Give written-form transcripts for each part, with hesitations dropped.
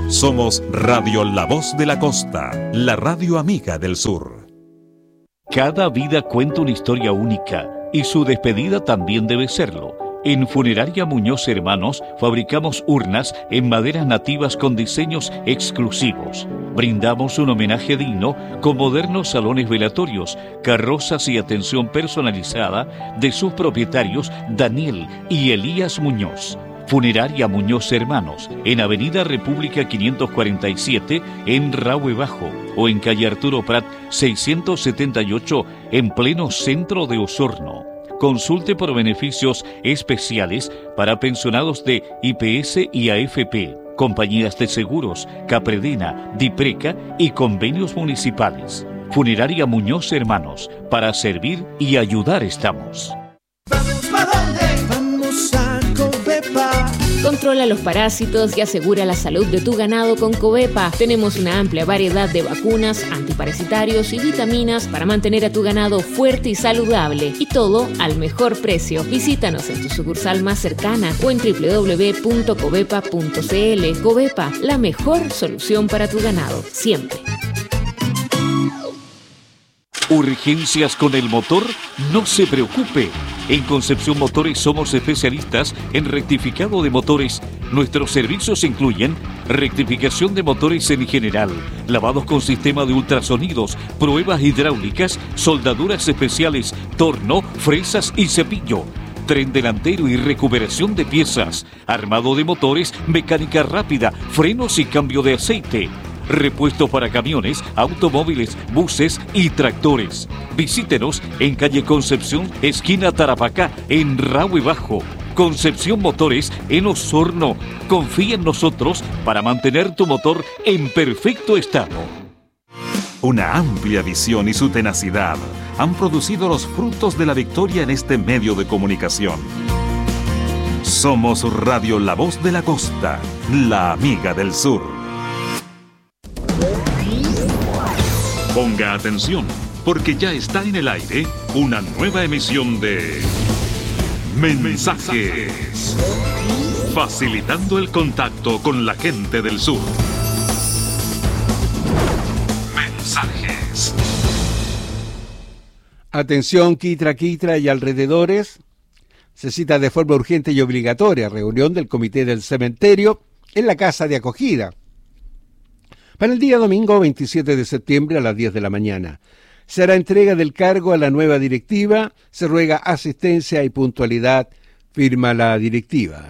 Somos Radio La Voz de la Costa, la radio amiga del sur. Cada vida cuenta una historia única y su despedida también debe serlo. En Funeraria Muñoz Hermanos fabricamos urnas en maderas nativas con diseños exclusivos. Brindamos un homenaje digno con modernos salones velatorios, carrozas y atención personalizada de sus propietarios Daniel y Elías Muñoz. Funeraria Muñoz Hermanos, en Avenida República 547, en Rahue Bajo, o en calle Arturo Prat 678, en pleno centro de Osorno. Consulte por beneficios especiales para pensionados de IPS y AFP, compañías de seguros, Capredena, Dipreca y convenios municipales. Funeraria Muñoz Hermanos, para servir y ayudar estamos. Controla los parásitos y asegura la salud de tu ganado con Covepa. Tenemos una amplia variedad de vacunas, antiparasitarios y vitaminas para mantener a tu ganado fuerte y saludable. Y todo al mejor precio. Visítanos en tu sucursal más cercana o en www.covepa.cl. Covepa, la mejor solución para tu ganado, siempre. ¿Urgencias con el motor? No se preocupe. En Concepción Motores somos especialistas en rectificado de motores. Nuestros servicios incluyen rectificación de motores en general, lavados con sistema de ultrasonidos, pruebas hidráulicas, soldaduras especiales, torno, fresas y cepillo, tren delantero y recuperación de piezas, armado de motores, mecánica rápida, frenos y cambio de aceite. Repuesto para camiones, automóviles, buses y tractores. Visítenos en calle Concepción, esquina Tarapacá, en Rahue Bajo. Concepción Motores en Osorno. Confía en nosotros para mantener tu motor en perfecto estado. Una amplia visión y su tenacidad han producido los frutos de la victoria en este medio de comunicación. Somos Radio La Voz de la Costa, la amiga del sur. Ponga atención, porque ya está en el aire una nueva emisión de Mensajes, facilitando el contacto con la gente del sur. Mensajes. Atención, Quitra y alrededores. Se cita de forma urgente y obligatoria reunión del Comité del Cementerio en la Casa de Acogida para el día domingo 27 de septiembre a las 10 de la mañana. Será entrega del cargo a la nueva directiva. Se ruega asistencia y puntualidad, firma la directiva.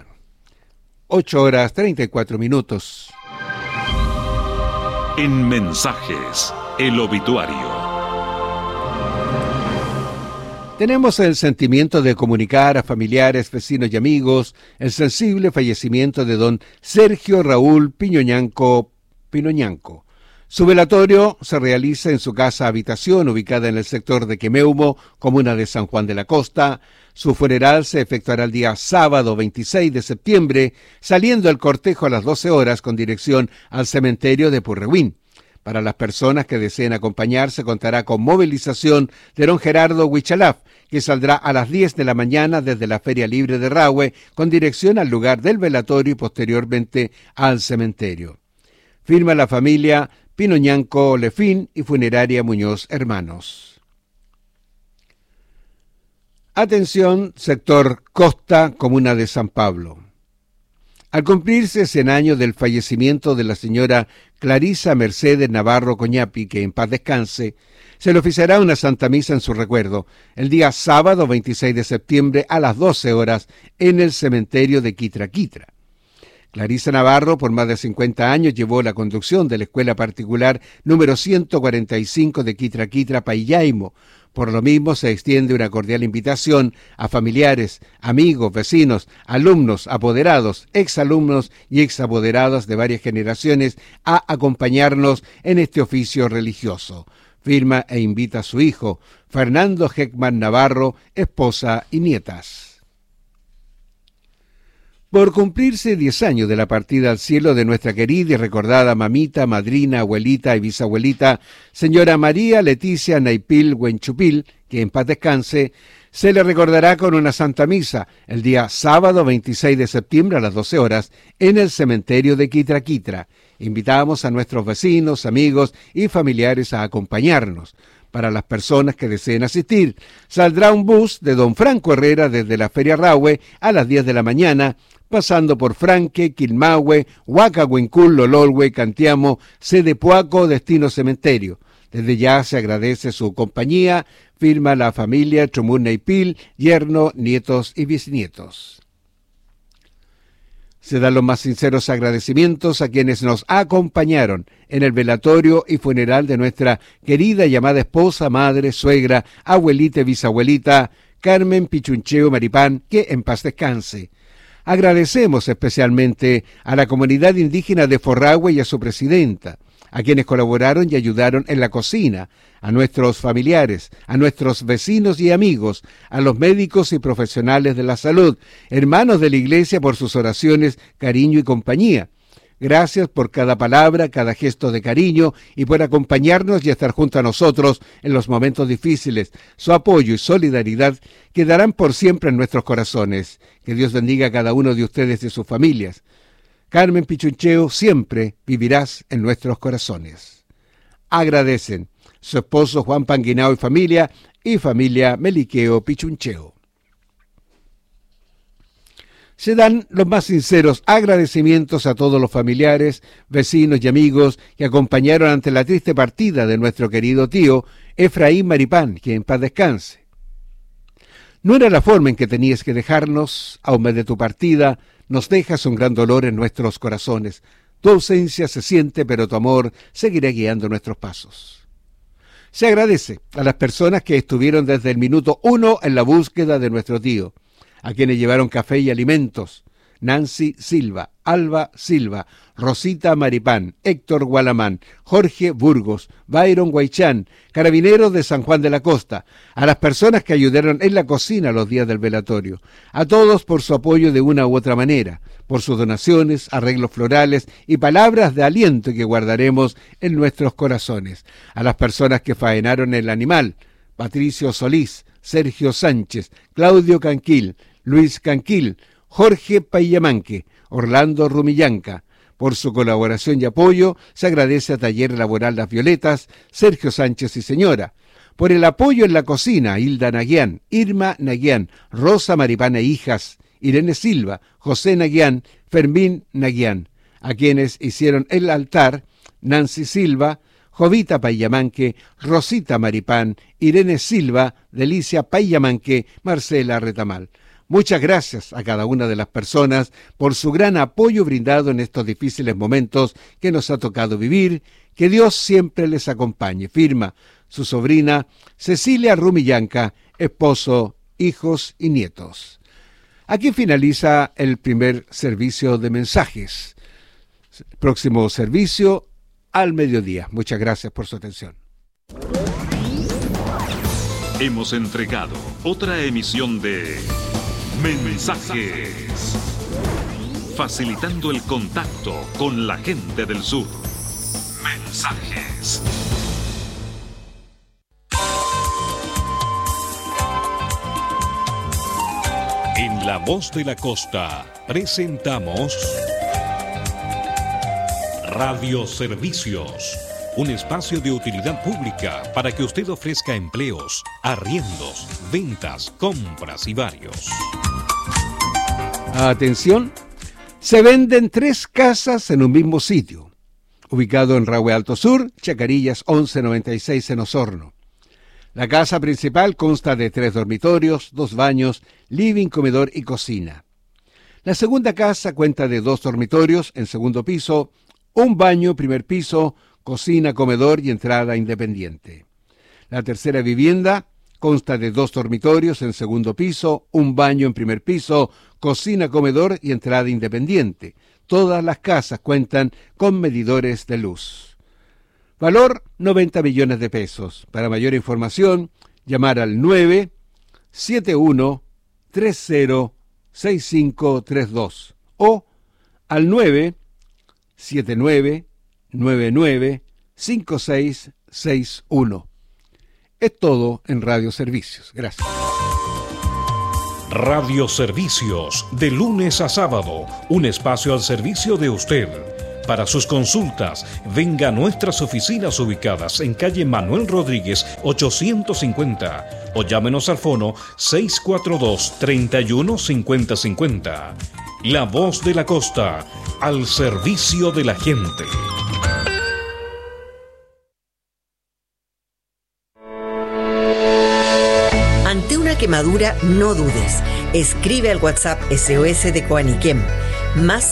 8:34. En Mensajes, el obituario. Tenemos el sentimiento de comunicar a familiares, vecinos y amigos el sensible fallecimiento de don Sergio Raúl Pinoñanco. Su velatorio se realiza en su casa habitación ubicada en el sector de Quemeumo, comuna de San Juan de la Costa. Su funeral se efectuará el día sábado 26 de septiembre, saliendo el cortejo a las 12 horas con dirección al cementerio de Purrehuen. Para las personas que deseen acompañar, se contará con movilización de don Gerardo Huichalaf, que saldrá a las 10 de la mañana desde la Feria Libre de Rahue, con dirección al lugar del velatorio y posteriormente al cementerio. Firma la familia Pinoñanco Lefín y Funeraria Muñoz Hermanos. Atención, sector Costa, comuna de San Pablo. Al cumplirse 100 años del fallecimiento de la señora Clarisa Mercedes Navarro Coñapi, que en paz descanse, se le oficiará una Santa Misa en su recuerdo el día sábado 26 de septiembre a las 12 horas en el cementerio de Quitra. Clarisa Navarro, por más de 50 años, llevó la conducción de la escuela particular número 145 de Quitra, Paillaimo. Por lo mismo, se extiende una cordial invitación a familiares, amigos, vecinos, alumnos, apoderados, exalumnos y exapoderadas de varias generaciones a acompañarnos en este oficio religioso. Firma e invita a su hijo, Fernando Heckman Navarro, esposa y nietas. Por cumplirse 10 años de la partida al cielo de nuestra querida y recordada mamita, madrina, abuelita y bisabuelita, señora María Leticia Naipil Huenchupil, que en paz descanse, Se le recordará con una Santa Misa el día sábado 26 de septiembre a las 12 horas en el cementerio de Quitraquitra. Invitamos a nuestros vecinos, amigos y familiares a acompañarnos. Para las personas que deseen asistir, saldrá un bus de Don Franco Herrera desde la Feria Rahue a las 10 de la mañana, pasando por Franque, Quilmahue, Huacahuincul, Lololhue, Cantiamo, Cedepuaco, destino cementerio. Desde ya se agradece su compañía, firma la familia Chumurneipil, yerno, nietos y bisnietos. Se dan los más sinceros agradecimientos a quienes nos acompañaron en el velatorio y funeral de nuestra querida y amada esposa, madre, suegra, abuelita y bisabuelita, Carmen Pichuncheo Maripán, que en paz descanse. Agradecemos especialmente a la comunidad indígena de Forrahue y a su presidenta, a quienes colaboraron y ayudaron en la cocina, a nuestros familiares, a nuestros vecinos y amigos, a los médicos y profesionales de la salud, hermanos de la Iglesia por sus oraciones, cariño y compañía. Gracias por cada palabra, cada gesto de cariño y por acompañarnos y estar junto a nosotros en los momentos difíciles. Su apoyo y solidaridad quedarán por siempre en nuestros corazones. Que Dios bendiga a cada uno de ustedes y sus familias. Carmen Pichuncheo, siempre vivirás en nuestros corazones. Agradecen su esposo Juan Panguinao y familia Meliqueo Pichuncheo. Se dan los más sinceros agradecimientos a todos los familiares, vecinos y amigos que acompañaron ante la triste partida de nuestro querido tío Efraín Maripán, que en paz descanse. No era la forma en que tenías que dejarnos, a un mes de tu partida, nos dejas un gran dolor en nuestros corazones. Tu ausencia se siente, pero tu amor seguirá guiando nuestros pasos. Se agradece a las personas que estuvieron desde el minuto 1 en la búsqueda de nuestro tío, a quienes llevaron café y alimentos: Nancy Silva, Alba Silva, Rosita Maripán, Héctor Gualamán, Jorge Burgos, Byron Guaychán, carabineros de San Juan de la Costa, a las personas que ayudaron en la cocina los días del velatorio, a todos por su apoyo de una u otra manera, por sus donaciones, arreglos florales y palabras de aliento que guardaremos en nuestros corazones, a las personas que faenaron el animal: Patricio Solís, Sergio Sánchez, Claudio Canquil, Luis Canquil, Jorge Payamanque, Orlando Rumillanca. Por su colaboración y apoyo se agradece a Taller Laboral Las Violetas, Sergio Sánchez y señora. Por el apoyo en la cocina, Hilda Naguián, Irma Naguián, Rosa Maripán e hijas, Irene Silva, José Naguián, Fermín Naguián. A quienes hicieron el altar, Nancy Silva, Jovita Payamanque, Rosita Maripán, Irene Silva, Delicia Payamanque, Marcela Retamal. Muchas gracias a cada una de las personas por su gran apoyo brindado en estos difíciles momentos que nos ha tocado vivir. Que Dios siempre les acompañe. Firma su sobrina Cecilia Rumillanca, esposo, hijos y nietos. Aquí finaliza el primer servicio de mensajes. Próximo servicio al mediodía. Muchas gracias por su atención. Hemos entregado otra emisión de Mensajes, facilitando el contacto con la gente del sur. Mensajes. En La Voz de la Costa presentamos Radio Servicios, un espacio de utilidad pública para que usted ofrezca empleos, arriendos, ventas, compras y varios. Atención, se venden 3 casas en un mismo sitio, ubicado en Rahue Alto Sur, Chacarillas 1196 en Osorno. La casa principal consta de 3 dormitorios, 2 baños, living, comedor y cocina. La segunda casa cuenta de 2 dormitorios en segundo piso, 1 baño, primer piso, cocina, comedor y entrada independiente. La tercera vivienda consta de 2 dormitorios en segundo piso, 1 baño en primer piso, cocina, comedor y entrada independiente. Todas las casas cuentan con medidores de luz. Valor 90 millones de pesos. Para mayor información, llamar al 971-306532 o al 979-995661. Es todo en Radio Servicios. Gracias. Radioservicios, de lunes a sábado, un espacio al servicio de usted. Para sus consultas, venga a nuestras oficinas ubicadas en calle Manuel Rodríguez 850 o llámenos al fono 642-315050. La Voz de la Costa, al servicio de la gente. Ante una quemadura, no dudes. Escribe al WhatsApp SOS de Coaniquem, más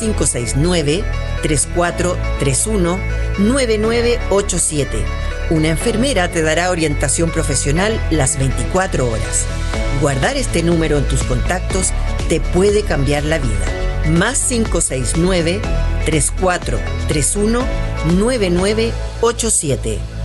569-3431-9987. Una enfermera te dará orientación profesional las 24 horas. Guardar este número en tus contactos te puede cambiar la vida. Más 569-3431-9987.